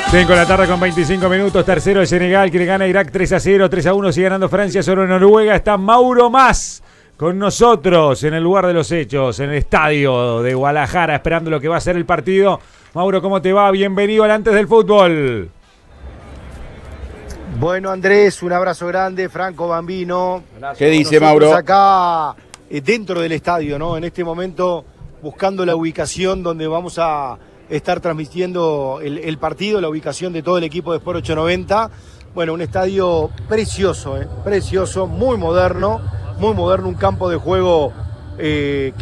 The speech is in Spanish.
5 de la tarde con 25 minutos, tercero el Senegal, que le gana a Irak 3-0, 3-1, sigue ganando Francia sobre Noruega. Está Mauro Mas con nosotros en el lugar de los hechos, en el estadio de Guadalajara, esperando lo que va a ser el partido. Mauro, ¿cómo te va? Bienvenido al Antes del Fútbol. Bueno, Andrés, un abrazo grande, Franco Bambino. ¿Qué dice Mauro? Acá dentro del estadio, ¿no? En este momento buscando la ubicación donde vamos a estar transmitiendo el partido, la ubicación de todo el equipo de Sport 890. Bueno, un estadio precioso, precioso, muy moderno, un campo de juego que